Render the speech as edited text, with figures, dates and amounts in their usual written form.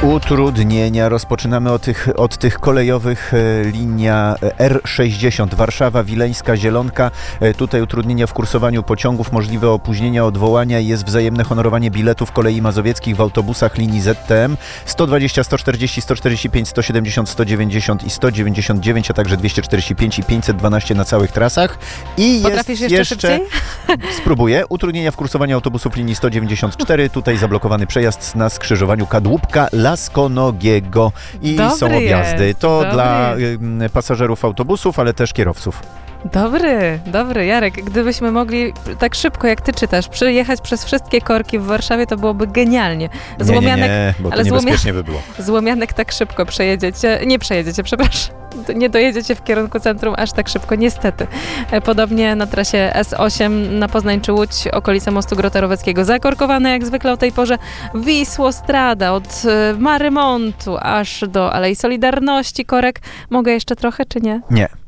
Utrudnienia. Rozpoczynamy od tych kolejowych. Linia R60 Warszawa, Wileńska, Zielonka. Tutaj utrudnienia w kursowaniu pociągów, możliwe opóźnienia, odwołania i jest wzajemne honorowanie biletów kolei mazowieckich w autobusach linii ZTM 120, 140, 145, 170, 190 i 199, a także 245 i 512 na całych trasach. I Potrafisz jeszcze szybciej? Spróbuję. Utrudnienia w kursowaniu autobusów linii 194. Tutaj zablokowany przejazd na skrzyżowaniu Kadłubka Laskonogiego i Dobry są objazdy. jest, To dobry. dla pasażerów autobusów, ale też kierowców. Dobry, Jarek. Gdybyśmy mogli tak szybko, jak ty czytasz, przejechać przez wszystkie korki w Warszawie, to byłoby genialnie. Nie, bo to niebezpiecznie by było. Złomianek tak szybko nie przejedziecie, przepraszam. Nie dojedziecie w kierunku centrum aż tak szybko, niestety. Podobnie na trasie S8 na Poznań czy Łódź, okolica mostu Grota-Roweckiego. Zakorkowane jak zwykle o tej porze Wisłostrada od Marymontu aż do Alei Solidarności korek. Mogę jeszcze trochę, czy nie? Nie.